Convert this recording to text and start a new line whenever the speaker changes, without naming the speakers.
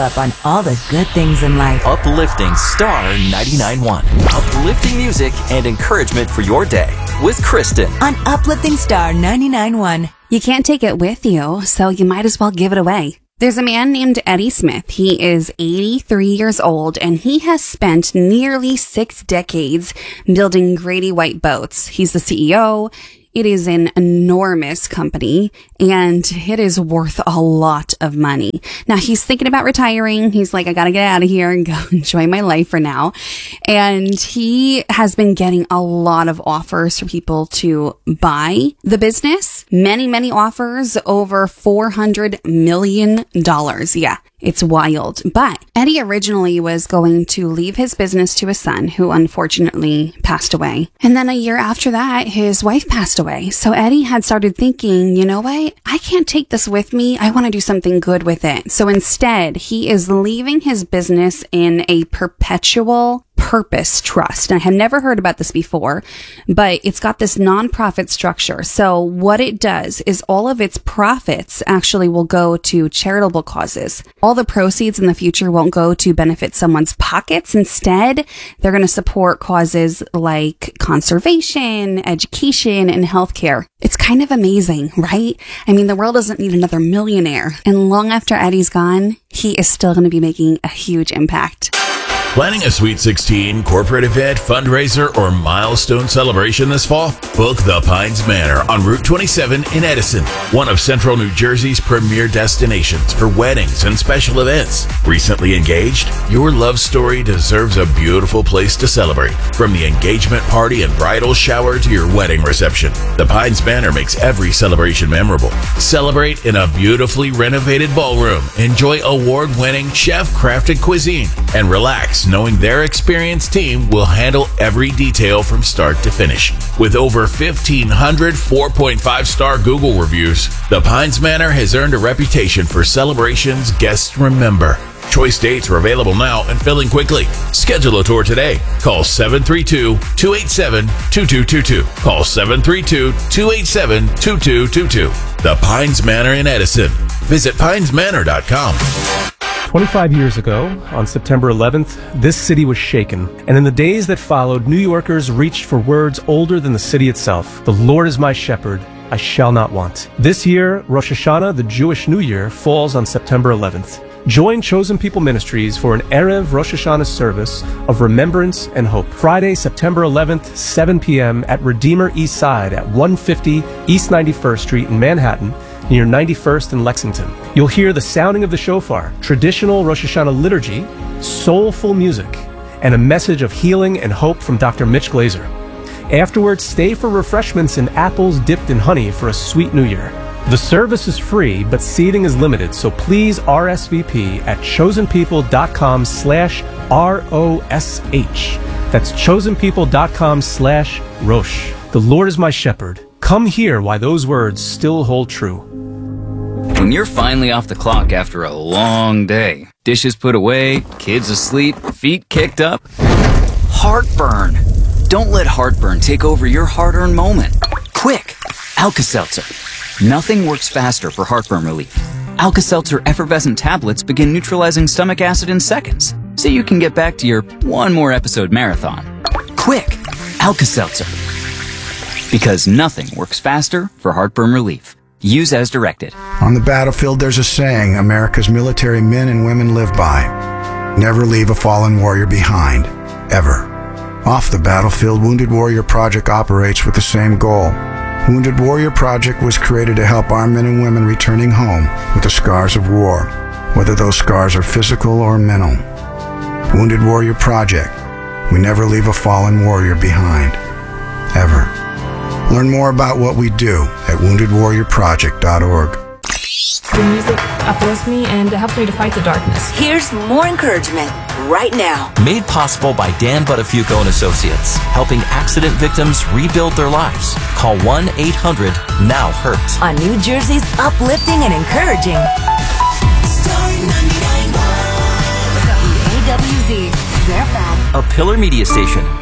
Up on all the good things in life.
Uplifting Star 99.1. Uplifting music and encouragement for your day with Kristen.
On Uplifting Star 99.1.
You can't take it with you, so you might as well give it away. There's a man named Eddie Smith. He is 83 years old, and he has spent nearly 6 decades building Grady White boats. He's the CEO. It is an enormous company, and it is worth a lot of money. Now, he's thinking about retiring. He's like, I gotta get out of here and go enjoy my life for now. And he has been getting a lot of offers for people to buy the business. Many offers, over $400 million. Yeah. It's wild. But Eddie originally was going to leave his business to his son, who unfortunately passed away. And then a year after that, his wife passed away. So Eddie had started thinking, you know what? I can't take this with me. I want to do something good with it. So instead, he is leaving his business in a perpetual purpose trust. And I have never heard about this before, but it's got this nonprofit structure. So what it does is all of its profits actually will go to charitable causes. All the proceeds in the future won't go to benefit someone's pockets. Instead, they're going to support causes like conservation, education, and healthcare. It's kind of amazing, right? I mean, the world doesn't need another millionaire. And long after Eddie's gone, he is still going to be making a huge impact.
Planning a Sweet 16, corporate event, fundraiser, or milestone celebration this fall? Book the Pines Manor on Route 27 in Edison, one of Central New Jersey's premier destinations for weddings and special events. Recently engaged? Your love story deserves a beautiful place to celebrate. From the engagement party and bridal shower to your wedding reception, the Pines Manor makes every celebration memorable. Celebrate in a beautifully renovated ballroom, enjoy award-winning chef-crafted cuisine, and relax knowing their experienced team will handle every detail from start to finish. With over 1,500 4.5-star Google reviews, the Pines Manor has earned a reputation for celebrations guests remember. Choice dates are available now and filling quickly. Schedule a tour today. Call 732-287-2222. Call 732-287-2222. The Pines Manor in Edison. Visit pinesmanor.com.
25 years ago, on September 11th, this city was shaken. And in the days that followed, New Yorkers reached for words older than the city itself. The Lord is my shepherd, I shall not want. This year, Rosh Hashanah, the Jewish New Year, falls on September 11th. Join Chosen People Ministries for an Erev Rosh Hashanah service of remembrance and hope. Friday, September 11th, 7 p.m. at Redeemer East Side at 150 East 91st Street in Manhattan, near 91st and Lexington. You'll hear the sounding of the shofar, traditional Rosh Hashanah liturgy, soulful music, and a message of healing and hope from Dr. Mitch Glazer. Afterwards, stay for refreshments and apples dipped in honey for a sweet new year. The service is free, but seating is limited, so please RSVP at chosenpeople.com/ROSH. That's chosenpeople.com/Rosh. The Lord is my shepherd. Come hear why those words still hold true.
When you're finally off the clock after a long day, dishes put away, kids asleep, feet kicked up, heartburn. Don't let heartburn take over your hard-earned moment. Quick, Alka-Seltzer. Nothing works faster for heartburn relief. Alka-Seltzer effervescent tablets begin neutralizing stomach acid in seconds, so you can get back to your one more episode marathon. Quick, Alka-Seltzer. Because nothing works faster for heartburn relief. Use as directed.
On the battlefield, there's a saying America's military men and women live by. Never leave a fallen warrior behind. Ever. Off the battlefield, Wounded Warrior Project operates with the same goal. Wounded Warrior Project was created to help our men and women returning home with the scars of war, whether those scars are physical or mental. Wounded Warrior Project. We never leave a fallen warrior behind. Ever. Learn more about what we do at woundedwarriorproject.org.
The music uplifts me and it helps me to fight the darkness.
Here's more encouragement right now.
Made possible by Dan Buttafuoco and Associates, helping accident victims rebuild their lives. Call 1-800-NOW-HURT.
On New Jersey's uplifting and encouraging Star 99.1 WAWZ. They're back.
A Pillar Media station.